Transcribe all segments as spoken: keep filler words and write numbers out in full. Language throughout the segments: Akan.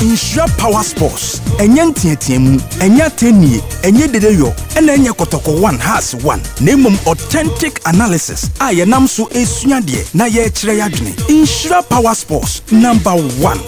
Insure Power Sports. Enye ntietiemu, enye tenie, enye dedeyo, ene enye kotoko one has one. Nemum authentic analysis. Aye namso esunyadie na ye chire yadwene. Insure Power Sports number one.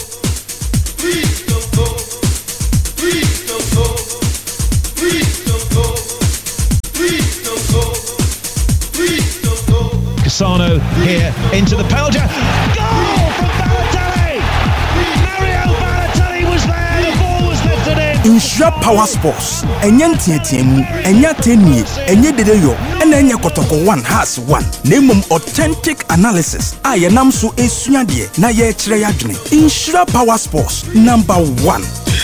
Cassano here into the penalty. Goal from Balotelli! Mario Balotelli was there, the ball was lifted in. Insure Power Sports. Enye ntietiemu, enye tenie, enye dedeyo, ene enye kotoko one has one. Nemum authentic analysis. Aye namso esunyadie na ye chire yadwene. Insure Power Sports number one.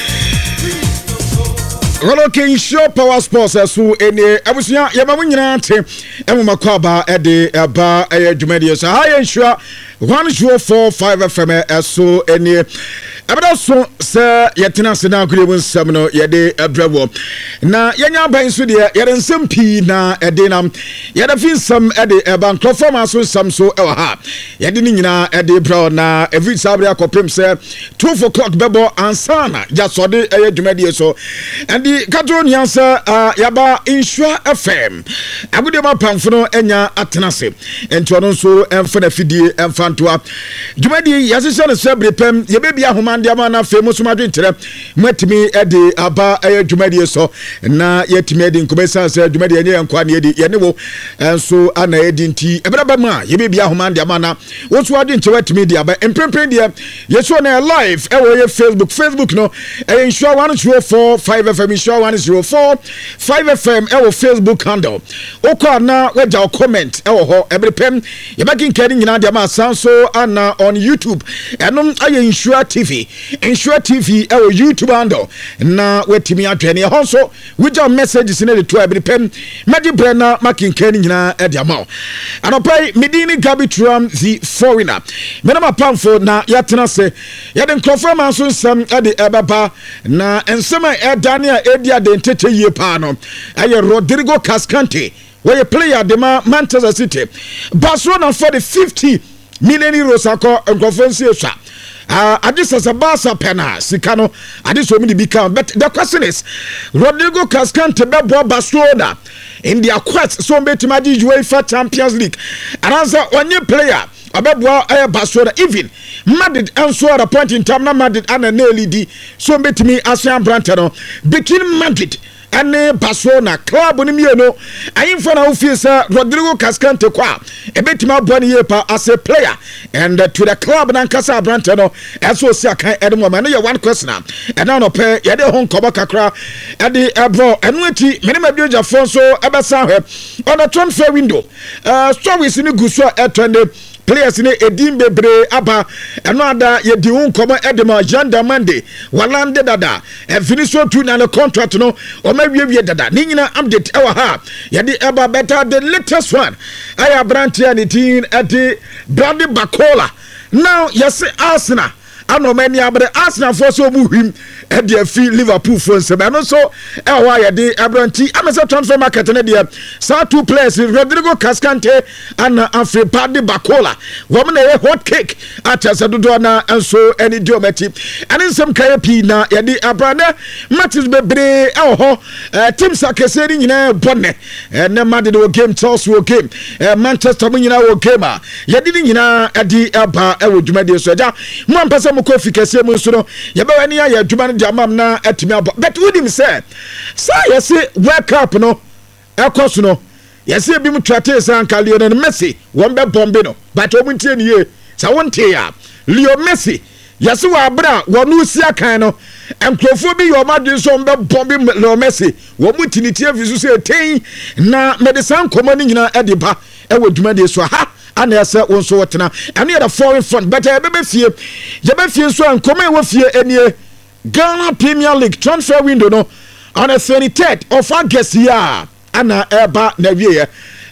Well, okay, Insure Power Sports so any abusia yamamu nyina ante emu makwaba e de ba e dwumadi so hi Insure one oh four five F M so any abada so se yetena se na akure mu nsam no ye de abrawo na yenya ban so de ye de nsam pi na e de nam ye de fin sam e de e ban performance so sam so e wa ha ye de ni nyina e de bra na every sabre akopem se twelve o'clock bebo ansana ja so de e dwumadi so and the Catalonia sa yaba Insure F M agude ma pamfono enya atenase ento no so emfa fidie emfa ntoa dwumadi yasese ne sebre pem ye bebia homa ndiama na fe musuma dwentere matimi ede aba aye dwumadi so na yetimi ede nkomesa se dwumadi enye nkwa ne ede ye ne wo enso ana edi nti ebraba ma ye bebia homa ndiama na wo so ade nche watimi ede aba emprempren de yeso na live e wo ye Facebook Facebook no e Insure one oh four five F M Insure one oh four five F M e wo Facebook handle okwa na weja comment e wo ho ebrepem ye bakin kadi nyina de ma sanso ana on YouTube enum aye Insure T V Insure T V e wo YouTube handle na wetimi atwene e honso weja messages ne de to ebrepem medi brena makin kadi nyina e de ma anopai medini Gabi Tram the foreigner menama pamfo na yatena se ye de confirm so sam e de ebaba na ensema e Daniel Edia de ntete yie pa no aye Rodrigo Cascante where player de Manchester City Barcelona for the fifty million euros akọ conference sha uh adisa sabasa pena sikano adiso mi be count but the question is Rodrigo Cascante bebo Barcelona in their quest so betimadi UEFA Champions League and answer onye player abebwa aye Barcelona even Madrid answer at a point in time na Madrid and an L E D so betimi Asian Brantano between Madrid and Barcelona club ni mieno ayin for na ofisa Rodrigo Cascante kwa ebetima boni yepa as a player and uh, to the club na Nkasa Brantano eso si akan edmo man no one question and now no pay ye de hon koba kakra e de ebro enu ati menema bioja fonso ebesa hwe on the transfer window uh stories ni guso etwende players ne edim bebre aba eno ada ye di unkomo edema Janda Monday walande dada e finish to na the contract no o ma wie wie dada ni nyina update e wa ha ye di eba better the latest one aya brantia ni tin edi Bradley Bacola now yes Arsenal ano mani abre Arsenal for so mu him e dey fi Liverpool for se be no so e wa ye dey abranti amese transfer market ne dey sa two players Rodrigo Cascante and Afri Bradley Bacola wo me na hot cake at asedodo na enso eni diomati eni nsem kaya pi na ye dey abrane matches bebre e ho teams akese ni nyina bonne na Madrid wo game Chelsea wo game Manchester mo nyina wo game a ye dey nyina edi aba e wo dwumade so ja mo ampese mo kofi kese mo nso no ye be wani ya dwuma no diamam na atimi aba but we dim say say yes World Cup no ekos no yes e bi mu trate san ka Lionel Messi won be bombe no but o mu ntie ni ye sa won tie ya Leo Messi yes wa bra wonu si akan no enkrofo bi yo madin so be bombe Leo Messi wo mu tinitie visu se ten na medicine komani nyina e de ba e wo dwuma de so ha ana ese wonso wotena ene ya the foreign fund but e be fie je be fie so ankoma e wo fie enie Ghana Premier League transfer window no on the twenty-third of August year ana eba na wie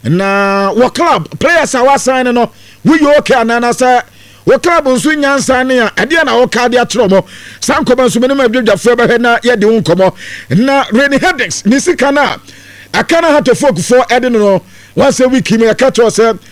na wo club players are sign no we okay ana say wo club nso nyansa ne a ade na wo ka de atromo sankoba nso menema bidwa fe be na ye de unkomo na Rene Hedex ni sika na akana ha to folk for ede no once a week me akato say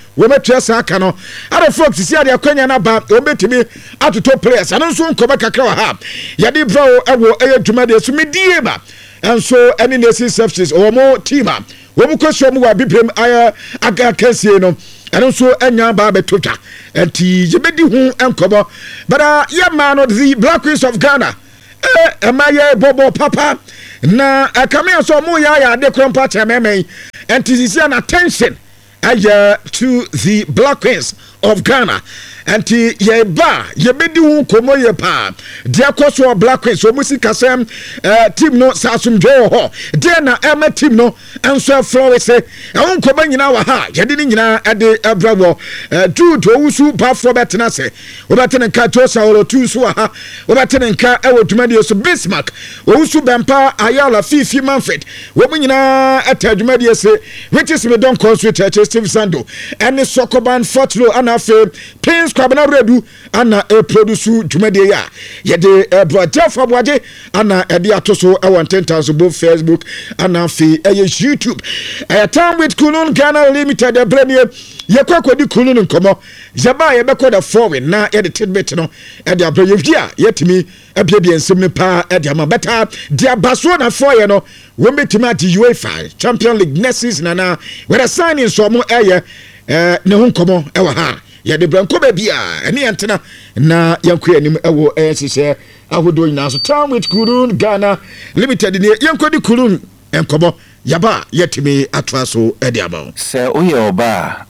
we metua sa aka no other folks see ade akwanya na ba we betimi atoto players ano nso nkoba kakra wa ha ya de bra ewo eye dwuma de so medie ba enso any nation services or more team a we bu kwesio mu wa bibem aya aga kansie no and also enya ba betotwa enti yebedi hu enkobo but uh, yeah man the Black Queens of Ghana eh emaye bobo papa na akamia so mu ya ya de krompa chameme enti sisi an attention uh, to the Black Queens of Ghana enti ye ba yebedi hu komo ye pa de akoso Black Queens so musika sem uh, team no sasumjo ho de na ema team no enso flow se e komo nyina wa ha yede ni nyina ede ebrawo du to wusu pa for betena se obetene nka to sa oro tu so ha obetene nka e wodumade so Bismarck wusu bempa ayala fifi Manfred wo nyina atadumade se which is me don consultate Steve Sando ene Sokoban Fortlo anafe Pins Kwabena Redu ana e produce dwumade ya yede broadcast fabwaje ana e de atoso e one ten thousand both Facebook ana fi e YouTube e time with Kulun Ghana Limited e branie ye kwakwadi Kulun nkomo yeba ye beko da forward na ye de tidbit no e de abro yevia yetimi e bia bia nsem ne pa e de amabeta de abaso na for ye no we betimi at UEFA Champions League next season na we are signing so mo eye eh ne ho nkomo e wa ha ya de branko ba bia ene yentena na yanko anim ewo ehye ahodo nyina so town with Kulun Ghana Limited ne yanko di Kulun enkomo yaba yetimi atraso ede aba se uye oba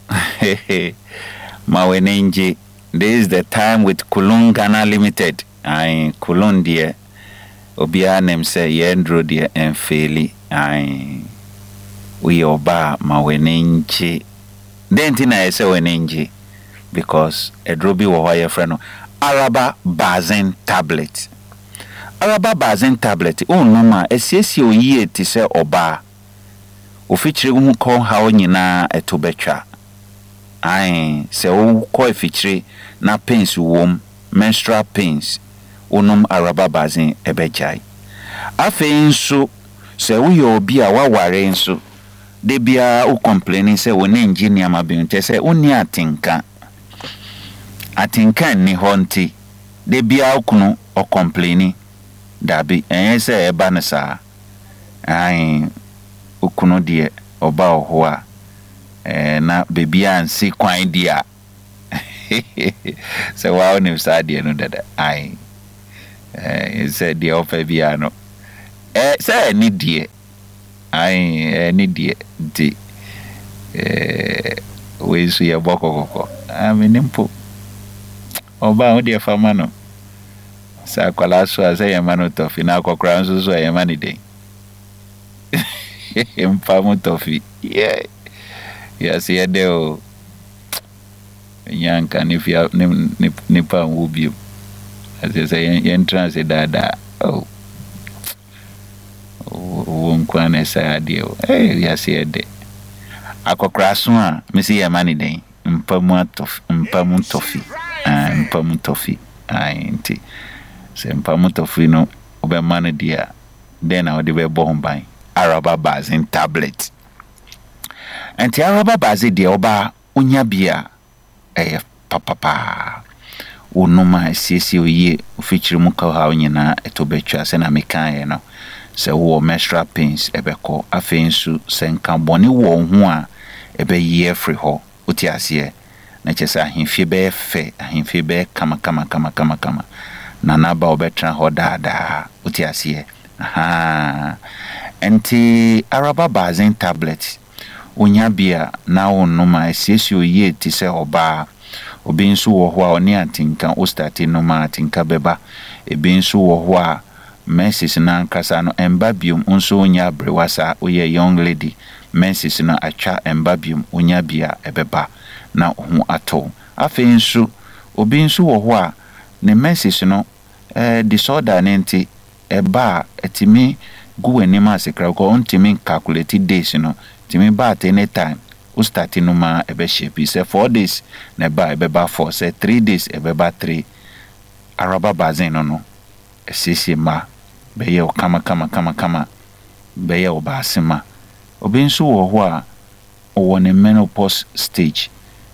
mawenenje. This is the time with Kulun Ghana Limited. I Kulun die obia nem se yendro die enfeli ai uye oba mawenenje denti na ese wenenje because edrobi wo hoye freno Araba Bazen tablet. Araba Bazen tablet o noma esiesi oyi eti se oba ofichire hu ko ha onyina etobetwa ai se o ko efichire na pains wom menstrual pains onum Araba Bazen ebejai afi nso se wo ye obi a waware nso de bia o complaining se woni engineer mabente se oni atinka atinka ni honti de bia okunu o complaining dabi enye se eba na sa ai okunu de oba oho a eh na bebia ansi kwan dia se wa oni sa de no dada ai eh se de ofa bia no eh se ni die ai eh ni die di eh we su ye boko koko aminimpo oba o de fama no sa kwala so asa ye mano tofi na akokra nso so ye mani den empa mo tofi yeah ya se de o yanka ni fia ni ni pa wubi ase se ye entrance dada oh o nkwane sa ade o eh ya se de akokra so a me se ye mani den empa mo tofi empa mo tofi ah empa mo tofi ah enti se empa mo tofi no obe man dia then I would be born by Araba Bazen tablet. And the Araba Bazen de oba unya bia eh papa pa unuma sisi oye feature muka ha onyina etobetwa se na meka ye no se wo menstrual pains ebeko afensu se nka boni wo ho a ebe ye free ho uti ase na chesa ahimfie be fe ahimfie be kama kama kama kama kama na naba obetra ho dada uti ase aha enti Araba Bazen tablet unya bia na onuma sisi oye ti se oba obi nso wo ho a oni atinka o start no ma atinka beba ebi nso wo ho a menses na nkasa no embabium nso onya brewasa oye young lady menses na acha embabium onya bia ebeba na ho ato afi nso obi nso wo ho a ne menses no eh disorder nenti eba etimi gu enima sekra ko ontimi calculate days no timi ba at any time o start no ma ebe shape say four days na ba ebe ba four say three days ebe ba three Araba Bazen no no esisi ma be ye kama kama kama kama be ye obasima obi nso wo ho a o won menopause stage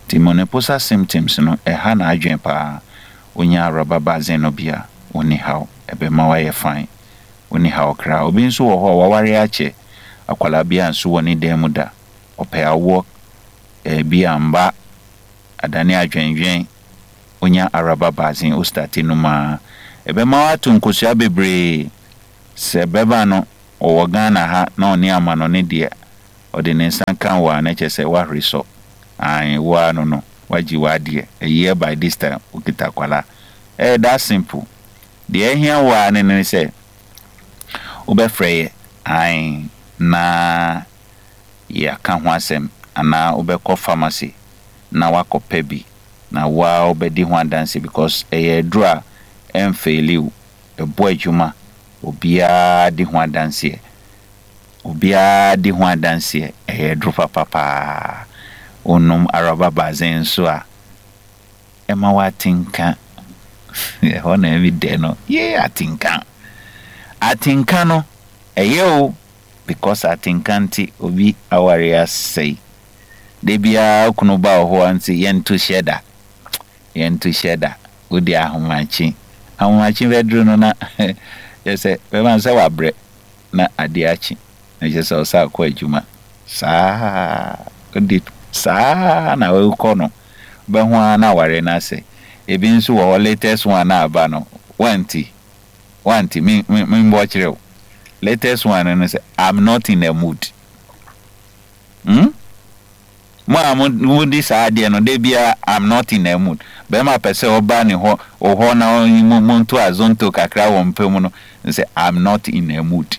The menopausal symptoms no ɛha na adwen pa onya rubber bazen no bia oni how ebe ma wa ye fine oni how kra obi nso wo ho waware ache akwala bia nso woni dem mu da ope awo e bia mba adane adwenwen onya araba bazen o start no ma ebe ma wa to nkosua bebre se beba no o Ghana ha na oni ama no ne de ode ne nsan kan wa na che se wa hreso ai wa no no waji wa de a year by this time ukita kwala eh that simple the here wa ne ne se obefrey ai na ya kan ho asem ana obekọ pharmacy na wakọ bi na wa obedi ho dance because eh dura emfeliu ebo adwuma obia di ho dance obia di ho dance eh dro papa pa onum araba bazen so a ema watinka e ho na evi de no ye atinka atinka no eyo because atinka nti obi aware say de bia kunu ba ho anti yento sheda yento sheda odi ahomachi ahomachi vedru no na yese be man say wabre na adiachi na yese o sa kwa adwuma saa odi saa na we kono be ho na ware na say ebi nso wo latest one na aba no wanti wanti me me mbo kire latest one and say I'm not in a mood hmm mo am this idea no dey bia I'm not in a mood be ma pese oba ni ho o ho na mo nto azonto kakra wo mpem no say I'm not in a mood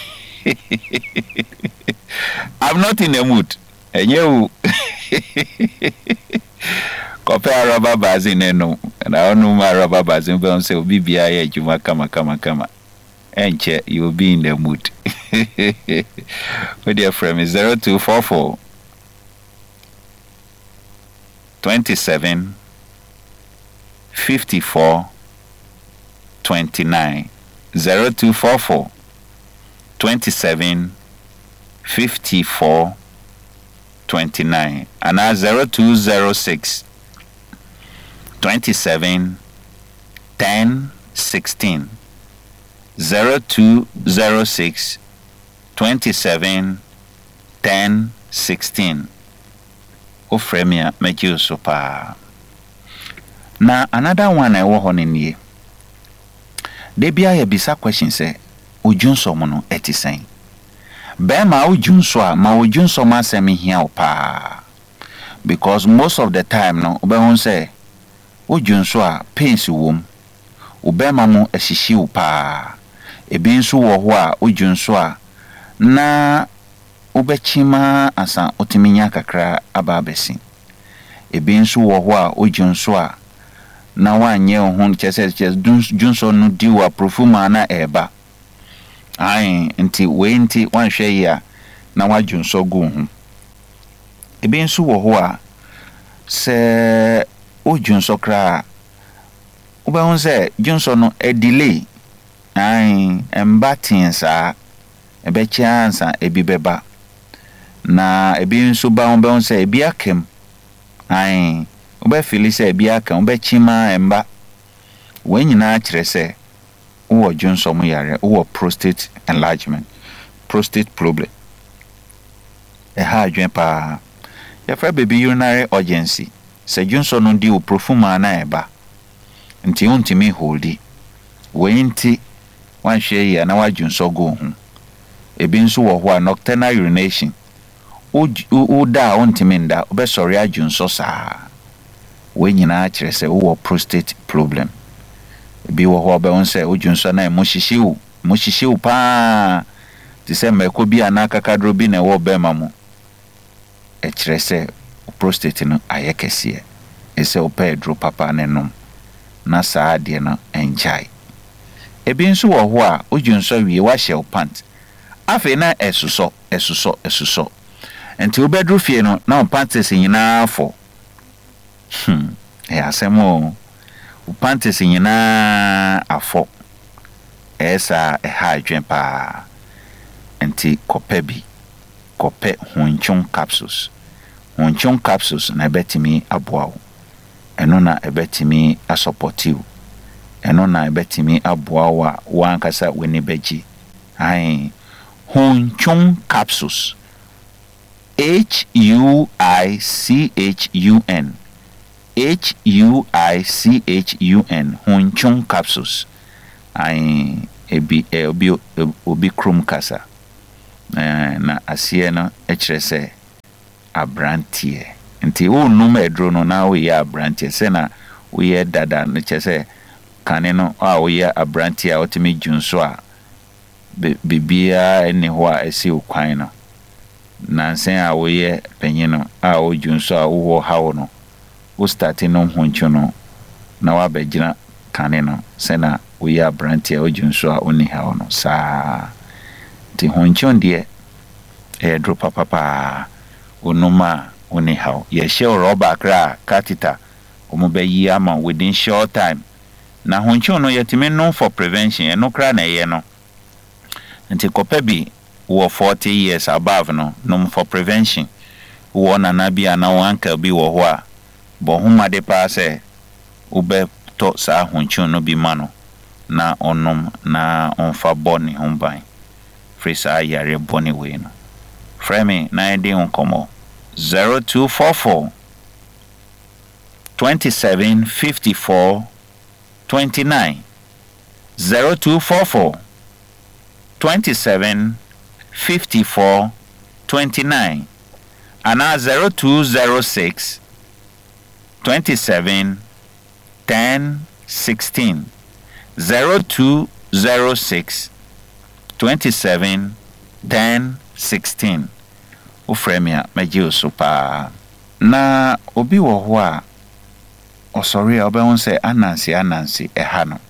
I'm not in a mood enyewu Kopea rubber bazin eno na onu ma rubber bazin be on say obi bia ye adwuma kama kama kama enche you will be in the mood. With your friend is zero two four four twenty-seven fifty-four twenty-nine zero two four four twenty-seven fifty-four twenty-nine and now zero two zero six twenty-seven ten sixteen zero two zero six twenty-seven ten sixteen o fremia make you super. Now another one I wo hono nie de bia ya bisa question say ojunso mo no etisen be ma ojunso a ma ojunso ma sem hia opa because most of the time no obe hon say ojunso a pains wom obe ma mo ehihie opa ebi nso wo ho a ojunso a na obechima asa otiminya kakra aba abesi ebi nso wo ho a ojunso a na wanye ohun chese chese junso no diwa profuma na eba ai nti we nti wanhwe ya na wajunso go hu ebi nso wo ho a se ojunso kra obehun se junso no e delay ai embatin sa ebe chance ebi beba na ebi nso ba obehun se ebi akem ai obe feel say ebi akem obe chima emba we nyina kire se wo junso mu yare wo prostate enlargement prostate problem e ha adwen pa ya fra baby urinary urgency se junso no di o profuma na eba nti untimi holdi we nti wanhwe ya na wajunso go hu ebi nso wo ho a nocturnal urination o da untimi nda obesori ajunso saa we nyina kire se wo prostate problem ebi wo ho be won se ojunso na mo hihiew mo hihiew pa ti se meko bi anaka kadro bi na wo be ma mo e kire se prostate no ayekese e se o pedro papa nenom na saa de no enjai ebi nso wo ho a ojunso wie wa hye pant afi na esuso esuso esuso enti obedru fie no na pants nyina afọ hmm e asemo pants nyina afọ esa e ha adwen pa enti kope bi kope hunchun capsules honchon capsules na ebetimi aboa wo eno na ebetimi asupport you eno na ebetimi aboa wa wankasa weni beji ai honchon capsules H U I C H U N H U I C H U N honchon capsules ai ebi obi obi krum kasa na asie no ekrese abrantie nti wo num edro no na wo ye abrantie se na wo ye dada no chese kane no a wo ye abrantie a otimi junso a bibia ene ho a esi okwan no na nsen a wo ye penyino a wo junso a wo hawo no wo start no honcho no na wa begina kane no se na wo ye abrantie a wo junso a oni hawo no sa ti honcho ndie e dro papa pa onuma oni how ye share rubber kra catheter omobayi ama within short time na honcho no yetime no for prevention e no kra na ye no nti kopabi wo forty years above no no for prevention wo na na bia na wanka bi wo ho a bo homa de pa se ube to sa honcho no bi ma no na onom na onfa boni homban frisa yare boni we no frame na ede onkomo zero two four four twenty-seven fifty-four twenty-nine zero two four four twenty-seven fifty-four twenty-nine and zero two zero six twenty-seven ten sixteen zero two zero six twenty-seven ten sixteen ufremia meji osupa na obi wo ho a osori a obehun se anansi anansi eha no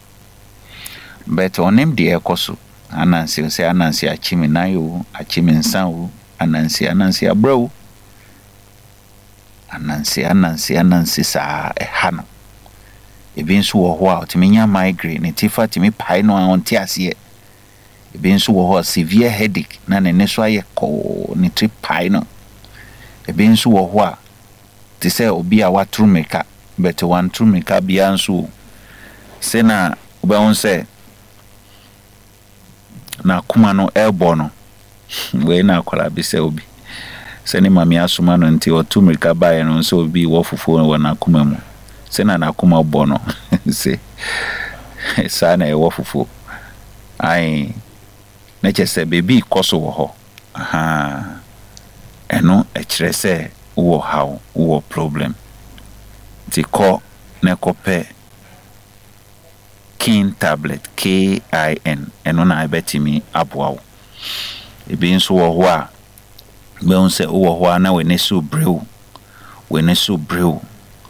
but onim de ekoso anansi se anansi achimi nayo achimi nsan anansi anansi abro anansi anansi anansi sa eha no ebi nso wo ho a otiminya migraine tifa timi pai no anti ase ebi nso wo ho severe headache na ne so aye ko ni trip pai no ebi nso wo ho a ti se obi a watru meka but one true meka bia nso se na obehun se na kuma no elbow no we na akwara bi se obi se ni mami asuma no nti otu meka bae no nso obi wo fufu wo na kuma mu se na na kuma bo no se sa na e wo fufu ai na chese baby koso wo ho aha eno e kire se wo how wo problem ti ko na kope kin tablet K I N eno na abetimi aboawo ebi nso wo ho a be on se wo ho na we ne so brew we ne so brew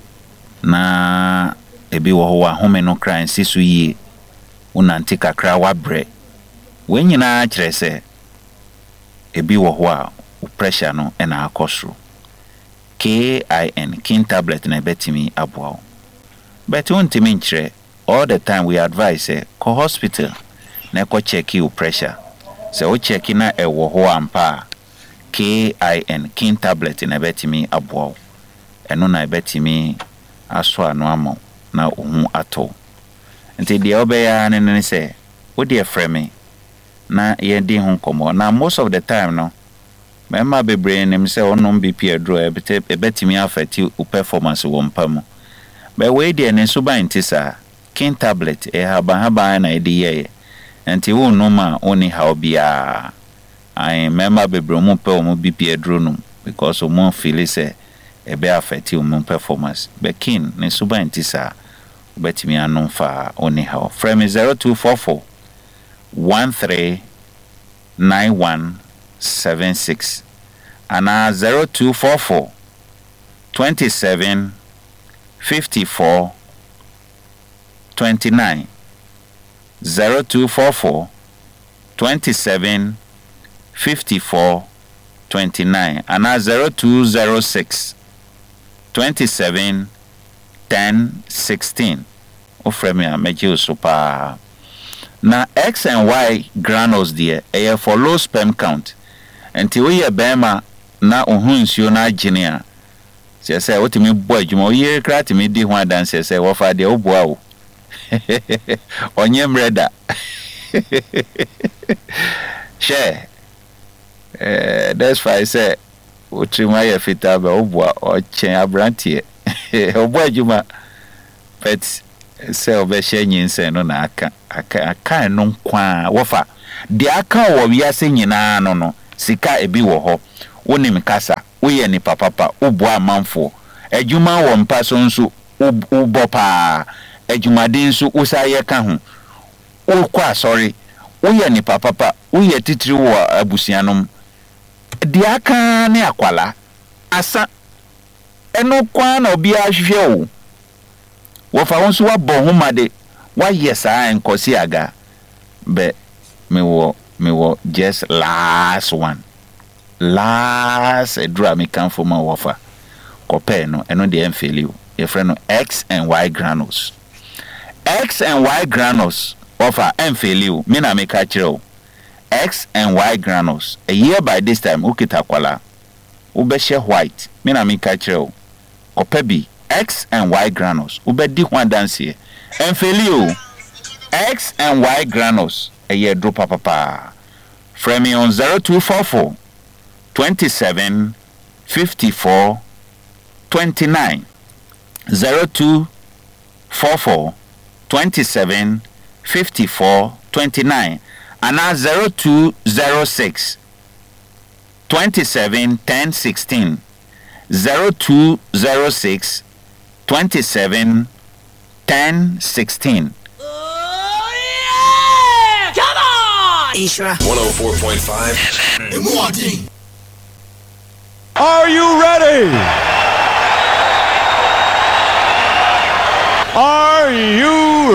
na ebi wo ho a home no kran sisu yi unanti kakra wa bre we nyina kire se ebi wo ho a pressure no e na akosro K I N kin tablet na betimi aboawo but untimi nkire all the time we advise eh ko hospital na ko check your pressure se o check na e wo ho ampa K I N kin tablet na betimi aboawo eno na betimi aso anu amo na ohun ato nti de obeya ne ne se wo de frame na ye di hu komo na most of the time no mema bebre nim se onom B P adro e betimi affect u performance wo mpamu be we de ne so ban tisa kin tablet e haba haba na e de ye nti wo no ma oni ha obia ai mema bebre mu pe o B P adro no because o mo feel se e be affect u performance be kin ne so ban tisa betimi anon fa oni ha frame zero two four four one three nine one seven six and zero two four four twenty-seven fifty-four twenty-nine zero two four four twenty-seven fifty-four twenty-nine and zero two zero six twenty-seven ten sixteen ofremia meji super na X and Y granules there eh for low sperm count until we bema na ohun nsuo na agene a se se wotimi bo adwuma oye kra timi di ho adanse se wo fa de oboa wo onye mreda she eh that's why I say otrima ye fita ba oboa o chen abrantie oboa adwuma but se obehye nyinse no na aka aka aka no kwa wo fa de aka wo wiase nyina no no sika ebi wo ho wonim kasa woye ni papapa oboa amanfo adwuma wo mpa so nso ubopa adwumaden nso usaye ka ho okwa sorry woye ni papapa woye titiri wo abusianom de aka ne akwala asa eno kwa na obi ahwehwe wo wo fa won so wabɔ homade wa yesa enkosi aga be me wo me wo just last one last edra me kan for ma wo fa kope no eno de emfeli wo ye friend no X and Y granules X and Y granules wo fa emfeli wo me na me ka kire wo X and Y granules a year by this time ukita kwala wo be share white me na me ka kire wo kope bi X and Y granules ubedi ho adanse emfelio X and Y granules a year drop papa from me on zero two four four twenty-seven fifty-four twenty-nine zero two four four twenty-seven fifty-four twenty-nine and now zero two zero six twenty-seven ten sixteen zero two zero six twenty-seven ten sixteen. Oh yeah! Come on! Ishra one oh four point five Are you ready? Are you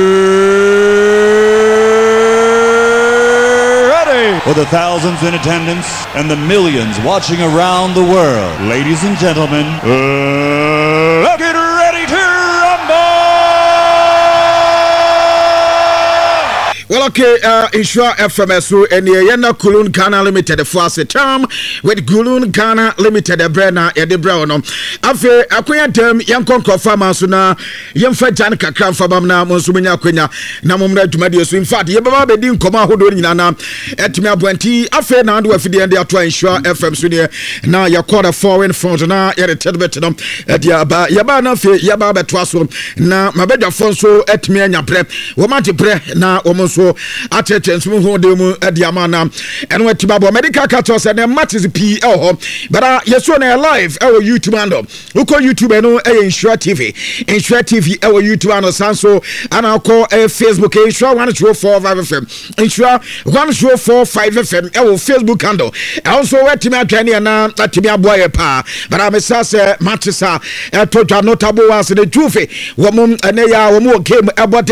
ready? For the thousands in attendance and the millions watching around the world, ladies and gentlemen, uh, let's get ready to rumble! Well, okay, uh, Insure F M S and the Yena Kulun Ghana Limited for a term with Gulun Ghana Limited, a Brenna, Eddie Brown. Afe, Akoya term, Yankon Kofama Suna, Yamfa Janka Kram Fabamna, Monsumina Quina, Namumna to Medius. In fact, Yababa Bedin Koma Hodorina, Etimia Buenti, Afe Nandu Fidi and the Atwa Insure F M Sunia, now your quarter four in front, now you're a telebetum at Yaba, Yabana Fe, Yaba Twasso, now Mabeda Fonso, Etmia Pre, Womati Pre, now almost. So attention who do diamana and what Tibabo medical cartos and matches P L but uh yes one live our YouTube handle who call YouTube no Insure T V Insure T V our YouTube handle Sanso and I'll call a Facebook Insure one show four five F M Insure one show four five F M our Facebook handle also where Timia Kenny and uh Timia boy pa but I'm a sasa matches uh total notable ones the truth woman and they are more came about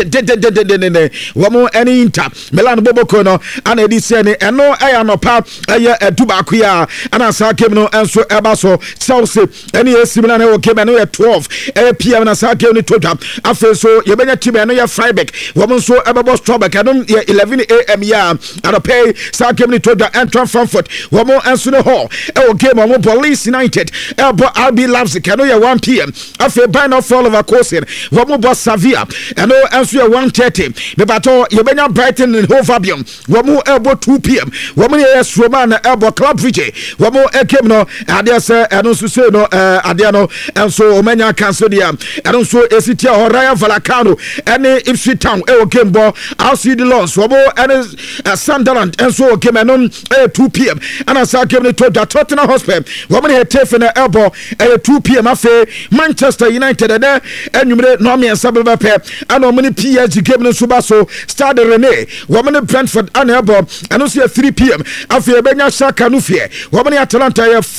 the woman any inter Melan Boboko no and edi sene eno aya no pa aya edubaku ya ana sa kem no enso eba so Chelsea eni esimina na o kem no ye twelve e P M na sa kem ni total afi so ye benya team eno ye Freiburg wo mo so ebebo Strasbourg eno ye eleven A M ya ana pay sa kem ni total Eintracht Frankfurt wo mo enso no ho e o game mo Police United e bo R B Leipzig eno ye one P M afi by no fall over Kosen wo mo bo Sevilla eno enso ye one thirty be bato ye benya Brighton and Hove Albion womu ebo two P M womu yes Roman ebo Club Vijay womu ekem no ade se eno so se no ade no enso omenya cancel dia eno so esitia Horaya Vallecano ene Ipswich Town e o kembo R C D Lons womu ene Sunderland enso o kem eno two P M ana sa kem ne to Tottenham Hotspur womu he tefe na ebo e two P M afe Manchester United ene enumre no me ensabeba pe ana omni P S G kem no suba so Stade Rene woman Brentford and Ebo and also three P M after Benya Shaka Nufie woman Atalanta